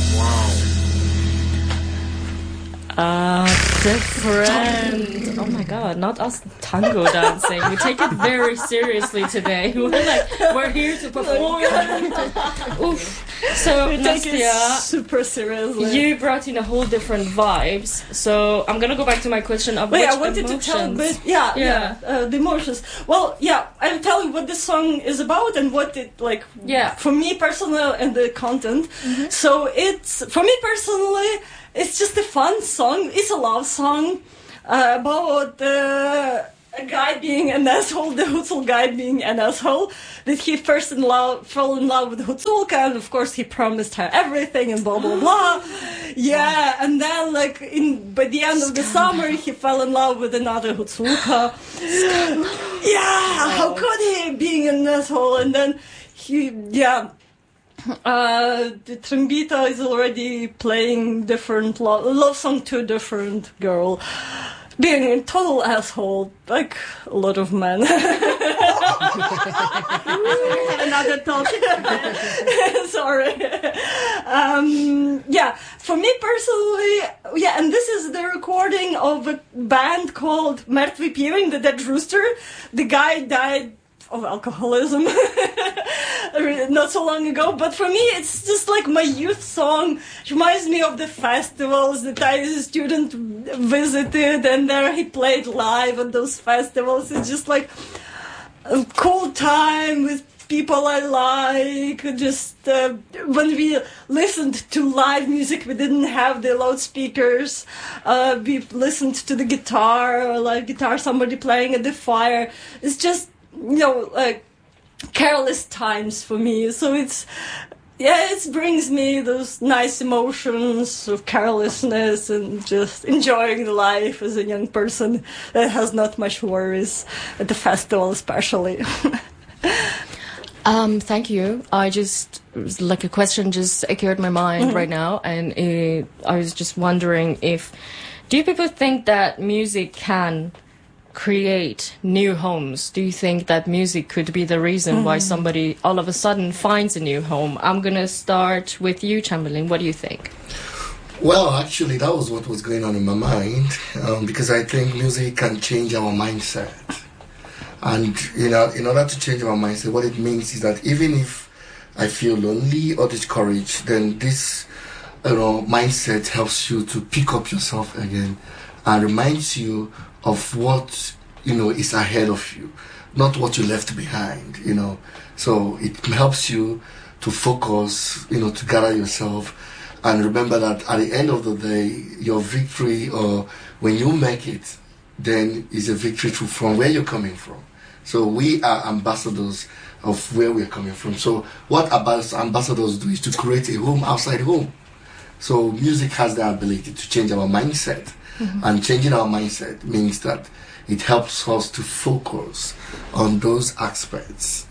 Different. Oh my god, not us tango dancing. We take it very seriously today. We're here to perform. Oof. So, Nastia, super seriously. You brought in a whole different vibes. So, I'm gonna go back to my question of I wanted to tell, but the emotions. Well, I'll tell you what this song is about and what it for me personally and the content. Mm-hmm. So it's for me personally. It's just a fun song. It's a love song about a guy being an asshole, the Hutzul guy being an asshole. That he first fell in love with Hutzulka, and of course he promised her everything and blah blah blah. Yeah, and then by the end of the summer he fell in love with another Hutzulka. Yeah, how could he, being an asshole? And then the trombita is already playing different love song to a different girl, being a total asshole, like a lot of men. Another talk. Sorry. For me personally, and this is the recording of a band called Mrtvi Pjevin, the Dead Rooster. The guy died of alcoholism not so long ago, but for me it's just like my youth song. It reminds me of the festivals that I as a student visited, and there he played live at those festivals. It's just like a cool time with people I like. Just when we listened to live music, we didn't have the loudspeakers. We listened to the guitar, or live guitar, somebody playing at the fire. It's just careless times for me. So it brings me those nice emotions of carelessness and just enjoying the life as a young person that has not much worries at the festival, especially. Thank you. A question just occurred in my mind right now, and I was just wondering do you people think that music can create new homes? Do you think that music could be the reason why somebody all of a sudden finds a new home? I'm going to start with you, Chamberlain. What do you think? Well, actually, that was what was going on in my mind, because I think music can change our mindset. And, in order to change our mindset, what it means is that even if I feel lonely or discouraged, then this mindset helps you to pick up yourself again and reminds you of what is ahead of you, not what you left behind. So it helps you to focus, to gather yourself, and remember that at the end of the day, your victory, or when you make it, then is a victory from where you're coming from. So we are ambassadors of where we're coming from. So what ambassadors do is to create a home outside home. So music has the ability to change our mindset. And changing our mindset means that it helps us to focus on those aspects,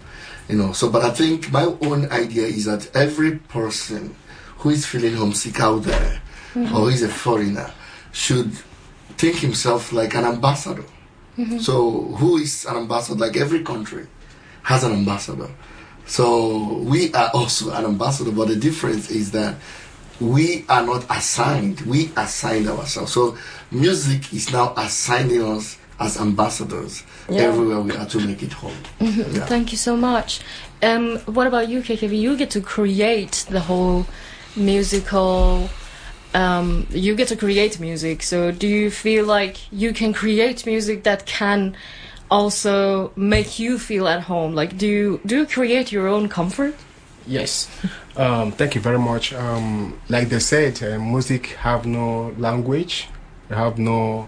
So, but I think my own idea is that every person who is feeling homesick out there, or is a foreigner, should think himself like an ambassador. So, who is an ambassador? Like every country has an ambassador. So, we are also an ambassador, but the difference is that we are not assigned. We assigned ourselves. So music is now assigning us as ambassadors everywhere we are to make it home. Thank you so much. What about you, KKV? You get to create the whole musical... you get to create music. So do you feel like you can create music that can also make you feel at home? Like, do you create your own comfort? Yes. Thank you very much. Like they said, music have no language. Have no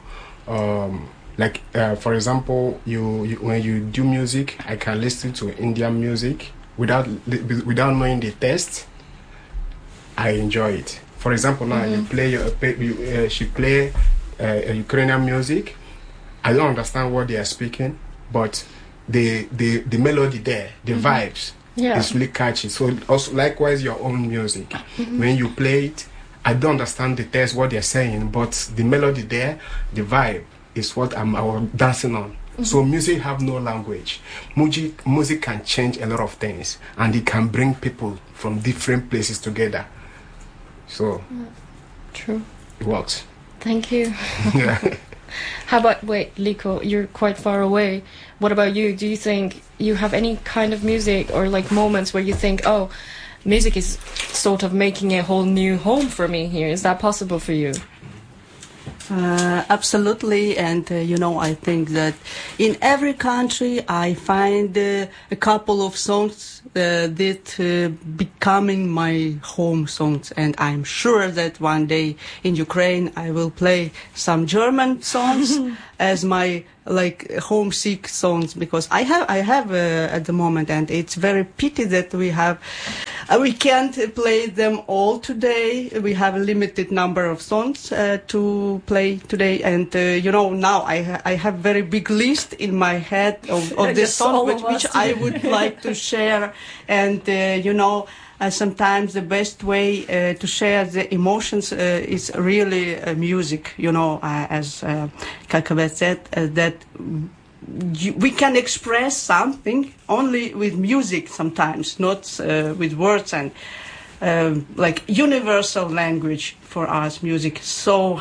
for example, you when you do music, I can listen to Indian music without knowing the text. I enjoy it. For example, now she play Ukrainian music. I don't understand what they are speaking, but the melody there, the vibes. It's really catchy. So also likewise your own music. When you play it, I don't understand the text, what they're saying, but the melody there, the vibe is what I'm dancing on. So music have no language. Music can change a lot of things, and it can bring people from different places together. So True. it works. Thank you. Yeah. How about, wait, Liko, you're quite far away. What about you? Do you think you have any kind of music or like moments where you think, oh, music is sort of making a whole new home for me here? Is that possible for you? Absolutely, and I think that in every country I find a couple of songs that becoming my home songs, and I'm sure that one day in Ukraine I will play some German songs as my like homesick songs, because I have at the moment, and it's very pity that we can't play them all today. We have a limited number of songs to play today, and now I have very big list in my head of the songs which I would like to share, and sometimes the best way to share the emotions is really music. As Kakaveh said, that we can express something only with music sometimes, not with words, and like universal language for us, music. So,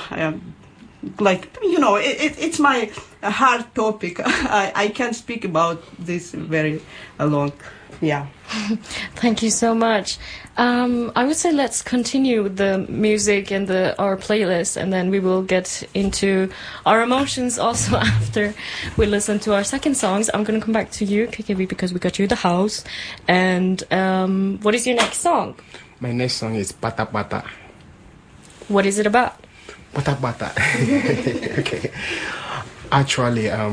it's my hard topic. I can't speak about this very long. Yeah. Thank you so much. I would say let's continue with the music and our playlist, and then we will get into our emotions also after we listen to our second songs. I'm going to come back to you, KKV, because we got you the house. And what is your next song? My next song is Pata Pata. What is it about? Pata Pata. Okay. Actually, I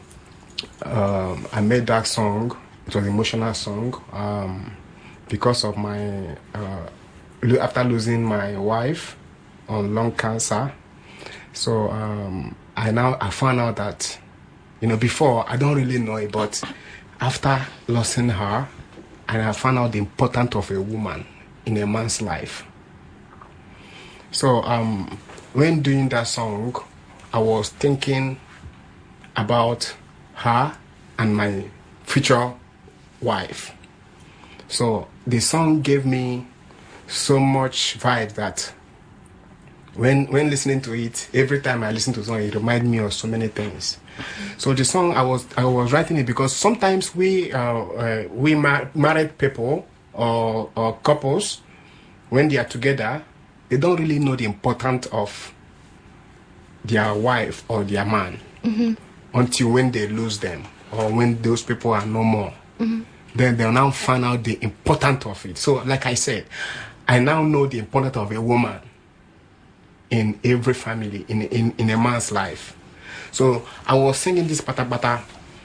made that song. It was an emotional song because of my after losing my wife on lung cancer. So I found out that before I don't really know it, but after losing her, and I found out the importance of a woman in a man's life. So when doing that song, I was thinking about her and my future wife. So the song gave me so much vibe that when listening to it, every time I listen to the song, it reminds me of so many things. So the song I was writing it because sometimes we married people or couples, when they are together, they don't really know the importance of their wife or their man until when they lose them or when those people are no more. Then they'll now find out the importance of it. So, like I said, I now know the importance of a woman in every family, in a man's life. So, I was singing this Pata Pata.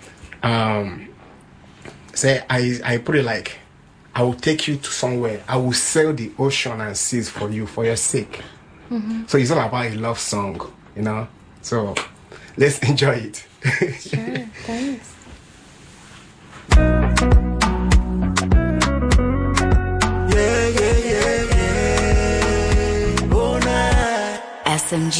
I put it like, I will take you to somewhere. I will sail the ocean and seas for you, for your sake. So, it's all about a love song, So, let's enjoy it. Sure, thanks. SMG.